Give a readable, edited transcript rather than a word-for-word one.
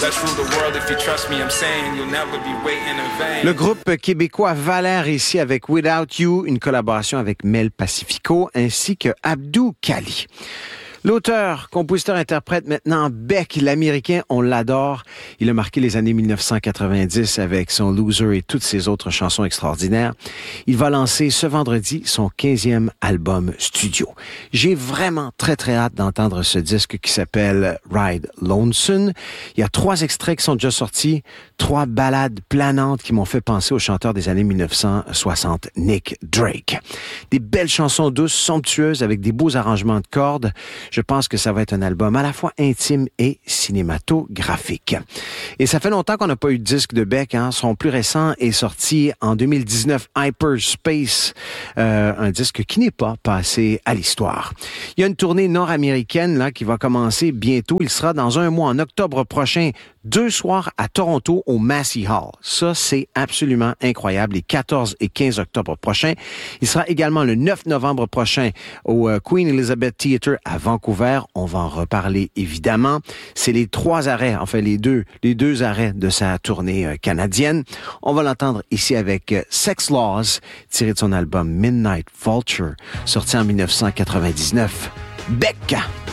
Le groupe québécois Valère ici avec Without You, une collaboration avec Mel Pacifico ainsi que Abdou Kali. L'auteur, compositeur, interprète maintenant Beck, l'Américain, on l'adore. Il a marqué les années 1990 avec son Loser et toutes ses autres chansons extraordinaires. Il va lancer ce vendredi son 15e album studio. J'ai vraiment très très hâte d'entendre ce disque qui s'appelle Ride Lonesome. Il y a 3 extraits qui sont déjà sortis, 3 ballades planantes qui m'ont fait penser au chanteur des années 1960, Nick Drake. Des belles chansons douces, somptueuses avec des beaux arrangements de cordes. Je pense que ça va être un album à la fois intime et cinématographique. Et ça fait longtemps qu'on n'a pas eu de disque de Beck. Son plus récent est sorti en 2019, Hyperspace, un disque qui n'est pas passé à l'histoire. Il y a une tournée nord-américaine là qui va commencer bientôt. Il sera dans un mois, en octobre prochain, 2 soirs à Toronto au Massey Hall. Ça, c'est absolument incroyable. Les 14 et 15 octobre prochains. Il sera également le 9 novembre prochain au Queen Elizabeth Theatre à Vancouver. On va en reparler évidemment. C'est les 3 arrêts, enfin les deux arrêts de sa tournée canadienne. On va l'entendre ici avec Sex Laws, tiré de son album Midnight Vulture, sorti en 1999. Becca!